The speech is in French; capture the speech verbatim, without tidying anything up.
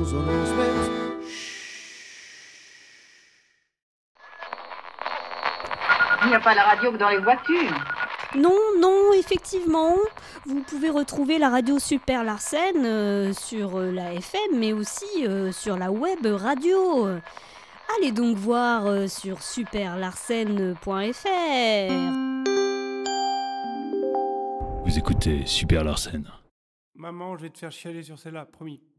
onze mètres. Il n'y a pas la radio que dans les voitures. Non, non, effectivement. Vous pouvez retrouver la radio Super Larsen euh, sur euh, la F M, mais aussi euh, sur la web radio. Allez donc voir euh, sur super larsen point f r. Vous écoutez Super Larsen. Maman, je vais te faire chialer sur celle-là, promis.